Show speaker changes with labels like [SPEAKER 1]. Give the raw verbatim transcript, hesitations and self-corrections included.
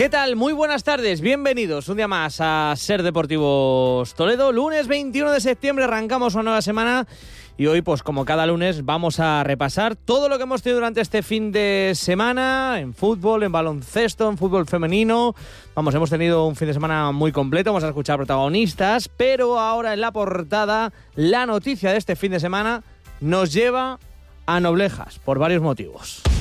[SPEAKER 1] ¿Qué tal? Muy buenas tardes, bienvenidos un día más a Ser Deportivos Toledo. Lunes veintiuno de septiembre arrancamos una nueva semana y hoy, pues como cada lunes, vamos a repasar todo lo que hemos tenido durante este fin de semana en fútbol, en baloncesto, en fútbol femenino. Vamos, hemos tenido un fin de semana muy completo, vamos a escuchar protagonistas, pero ahora en la portada, la noticia de este fin de semana nos lleva a Noblejas por varios motivos.